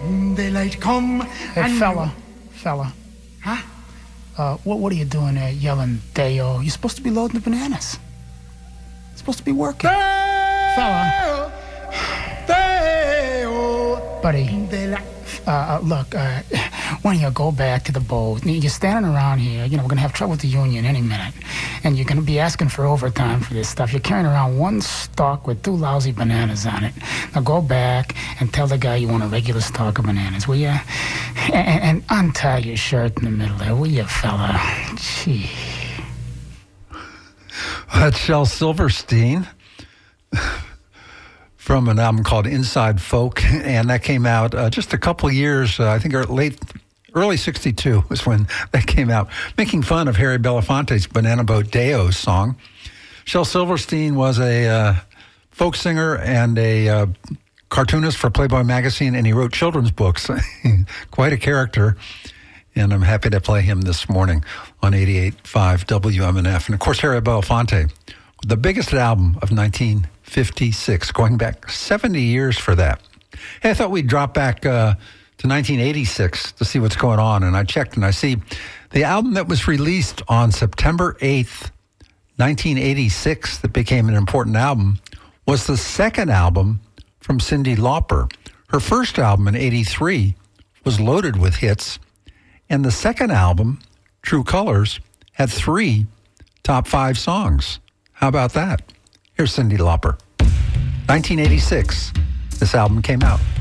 daylight come. Hey, fella. Huh? What are you doing there yelling, Deo? You're supposed to be loading the bananas. You're supposed to be working. Fella. Deo. Buddy. Daylight. Look, why don't you go back to the boat? You're standing around here, we're going to have trouble with the union any minute. And you're going to be asking for overtime for this stuff. You're carrying around one stalk with 2 lousy bananas on it. Now go back and tell the guy you want a regular stalk of bananas, will you? And untie your shirt in the middle there, will you, fella? Gee. That's Shel Silverstein from an album called Inside Folk, and that came out just a couple years, I think early 62 was when that came out, making fun of Harry Belafonte's Banana Boat Deo song. Shel Silverstein was a folk singer and a cartoonist for Playboy magazine, and he wrote children's books. Quite a character, and I'm happy to play him this morning on 88.5 WMNF. And of course, Harry Belafonte, the biggest album of 1956, going back 70 years for that. Hey, I thought we'd drop back to 1986 to see what's going on, and I checked and I see the album that was released on September 8th, 1986, that became an important album, was the second album from Cyndi Lauper. Her first album in 83 was loaded with hits, and the second album, True Colors, had 3 top 5 songs. How about that? Here's Cyndi Lauper. 1986, this album came out.